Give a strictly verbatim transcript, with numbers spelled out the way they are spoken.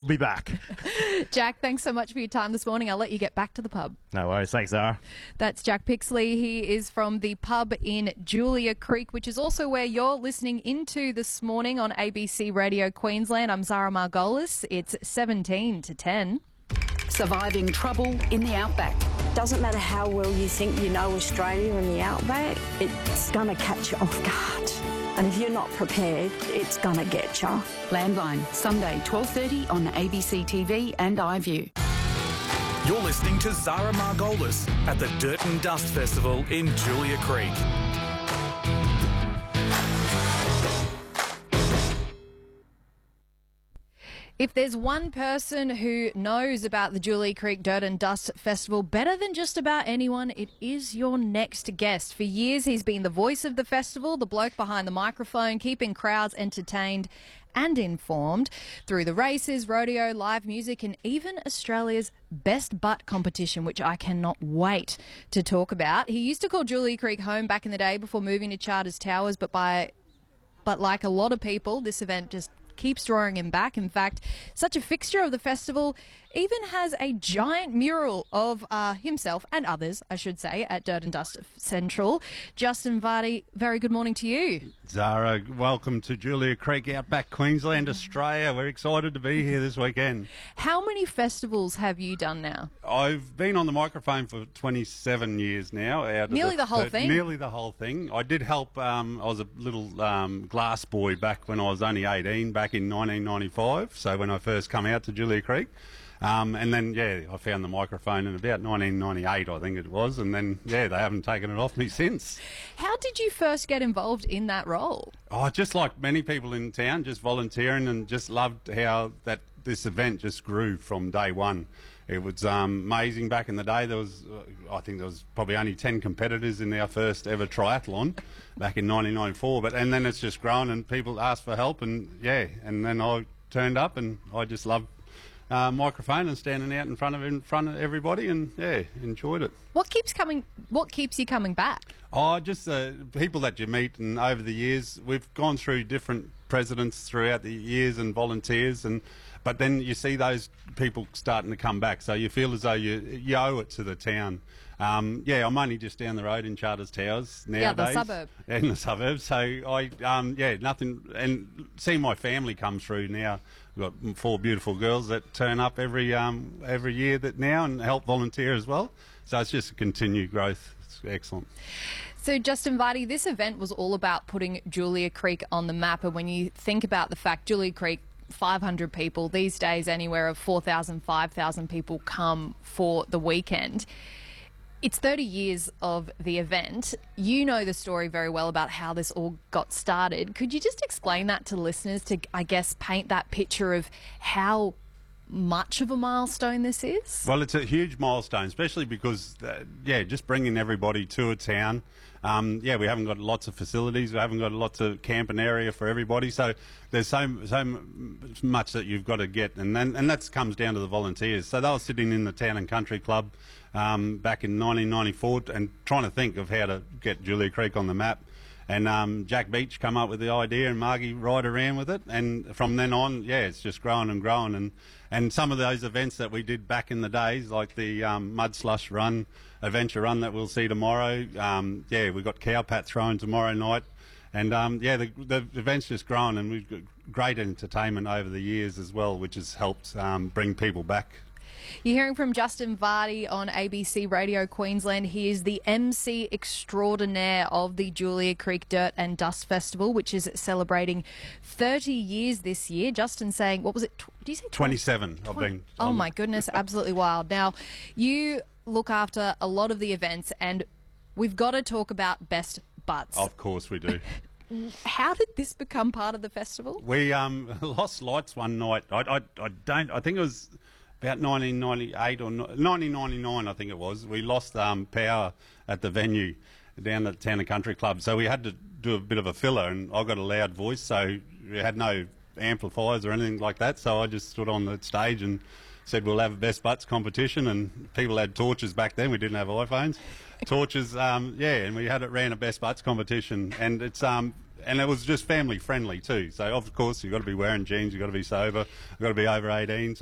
be back. Jack, thanks so much for your time this morning. I'll let you get back to the pub. No worries. Thanks, Zara. That's Jack Pixley. He is from the pub in Julia Creek, which is also where you're listening into this morning on A B C Radio Queensland. I'm Zara Margolis. It's seventeen to ten. Surviving trouble in the outback. Doesn't matter how well you think you know Australia and the outback, it's going to catch you off guard. And if you're not prepared, it's going to get you. Landline, Sunday, twelve thirty on A B C T V and iView. You're listening to Zara Margolis at the Dirt and Dust Festival in Julia Creek. If there's one person who knows about the Julia Creek Dirt and Dust Festival better than just about anyone, it is your next guest. For years, he's been the voice of the festival, the bloke behind the microphone, keeping crowds entertained and informed through the races, rodeo, live music, and even Australia's best butt competition, which I cannot wait to talk about. He used to call Julia Creek home back in the day before moving to Charters Towers, but by but like a lot of people, this event just keeps drawing him back. In fact, such a fixture of the festival even has a giant mural of uh, himself and others, I should say, at Dirt and Dust Central. Justin Vardy, very good morning to you. Zara, welcome to Julia Creek, Outback Queensland, Australia. We're excited to be here this weekend. How many festivals have you done now? I've been on the microphone for twenty-seven years now. Out Nearly of the, the whole the, thing? Nearly the whole thing. I did help, um, I was a little um, glass boy back when I was only eighteen, back in nineteen ninety-five, so when I first come out to Julia Creek. Um, and then, yeah, I found the microphone in about nineteen ninety-eight, I think it was, and then, yeah, they haven't taken it off me since. How did you first get involved in that role? Oh, just like many people in town, just volunteering, and just loved how that this event just grew from day one. It was um, amazing back in the day. There was, uh, I think there was probably only ten competitors in our first ever triathlon back in nineteen ninety-four, but and then it's just grown and people asked for help, and yeah, and then I turned up and I just loved Uh, microphone and standing out in front of in front of everybody, and yeah, enjoyed it. What keeps coming? What keeps you coming back? Oh, just uh, people that you meet, and over the years we've gone through different presidents throughout the years and volunteers, and but then you see those people starting to come back, so you feel as though you you owe it to the town. Um, yeah, I'm only just down the road in Charters Towers nowadays. Yeah, the suburb. In the suburbs. So I, um, yeah, nothing, and seeing my family come through now. We've got four beautiful girls that turn up every um, every year that now and help volunteer as well. So it's just a continued growth. It's excellent. So, Justin Vardy, this event was all about putting Julia Creek on the map. And when you think about the fact Julia Creek, five hundred people, these days anywhere of four thousand, five thousand people come for the weekend. It's thirty years of the event. You know the story very well about how this all got started. Could you just explain that to listeners to, I guess, paint that picture of how much of a milestone this is? Well, it's a huge milestone, especially because, uh, yeah, just bringing everybody to a town. Um, yeah, we haven't got lots of facilities. We haven't got lots of camping area for everybody. So there's so so much that you've got to get, and then and that comes down to the volunteers. So they were sitting in the Town and Country Club um, back in nineteen ninety-four and trying to think of how to get Julia Creek on the map. And um, Jack Beach come up with the idea, and Margie right around with it. And from then on, yeah, it's just grown and grown. And, and some of those events that we did back in the days, like the um, Mud Slush Run, Adventure Run that we'll see tomorrow. Um, yeah, we've got Cowpat throwing tomorrow night. And, um, yeah, the, the event's just grown, and we've got great entertainment over the years as well, which has helped um, bring people back. You're hearing from Justin Vardy on A B C Radio Queensland. He is the M C extraordinaire of the Julia Creek Dirt and Dust Festival, which is celebrating thirty years this year. Justin saying, what was it? Did you say twenty-seven? I've been. Oh, my goodness, absolutely wild. Now, you look after a lot of the events, and we've got to talk about best butts. Of course we do. How did this become part of the festival? We um, lost lights one night. I, I, I don't. I think it was about nineteen ninety-eight or nineteen ninety-nine, I think it was. We lost um, power at the venue down at the Town and Country Club, so we had to do a bit of a filler, and I got a loud voice, so we had no amplifiers or anything like that, so I just stood on the stage and said we'll have a best butts competition, and people had torches back then. We didn't have iPhones. Torches, um, yeah, and we had it ran a best butts competition, and it's um, and it was just family friendly too. So of course you've got to be wearing jeans, you've got to be sober, you've got to be over eighteen.